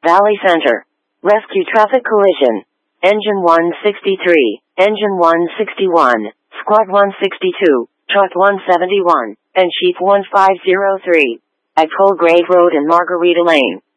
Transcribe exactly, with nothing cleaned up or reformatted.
Valley Center. Rescue traffic collision. Engine one sixty-three, Engine one sixty-one, Squad one sixty-two, Truck one seventy-one, and Chief one five zero three. At Colgrave Road and Margarita Lane.